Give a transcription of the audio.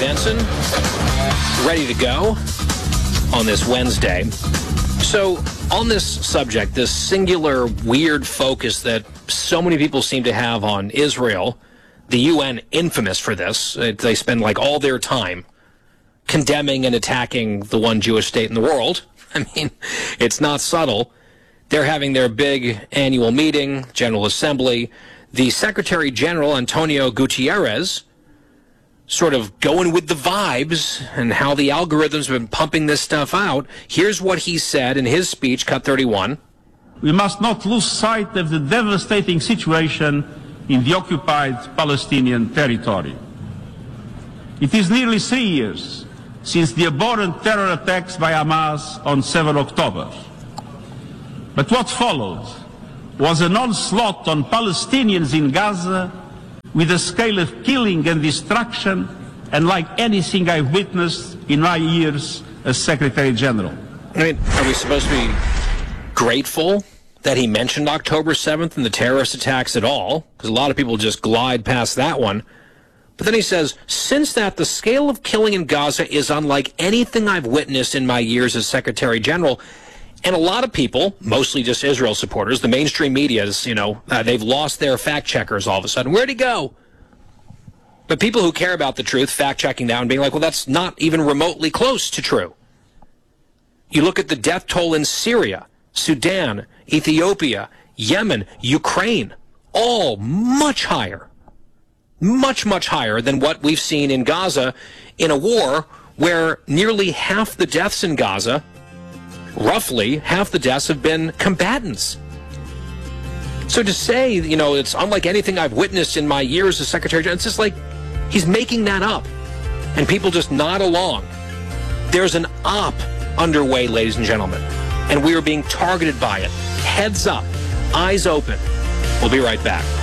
Benson, ready to go on this Wednesday. So, on this subject, this singular weird focus that so many people seem to have on Israel, the UN infamous for this, they spend like all their time condemning and attacking the one Jewish state in the world. I mean, it's not subtle. They're having their big annual meeting, General Assembly. The Secretary General, Antonio Guterres, sort of going with the vibes and how the algorithms have been pumping this stuff out. Here's what he said in his speech, cut 31. We must not lose sight of the devastating situation in the occupied Palestinian territory. It is nearly 3 years since the abhorrent terror attacks by Hamas on 7 October. But what followed was an onslaught on Palestinians in Gaza with a scale of killing and destruction unlike anything I've witnessed in my years as Secretary General. I mean, are we supposed to be grateful that he mentioned October 7th and the terrorist attacks at all? Because a lot of people just glide past that one. But then he says, since that, the scale of killing in Gaza is unlike anything I've witnessed in my years as Secretary General. And a lot of people, mostly just Israel supporters, the mainstream media is, they've lost their fact checkers all of a sudden. Where'd he go? But people who care about the truth, fact checking now and being like, well, that's not even remotely close to true. You look at the death toll in Syria, Sudan, Ethiopia, Yemen, Ukraine, all much higher. Much, much higher than what we've seen in Gaza in a war where nearly half the deaths in Gaza, roughly half the deaths, have been combatants. So to say, it's unlike anything I've witnessed in my years as Secretary General, it's just like he's making that up. And people just nod along. There's an op underway, ladies and gentlemen, and we are being targeted by it. Heads up, eyes open. We'll be right back.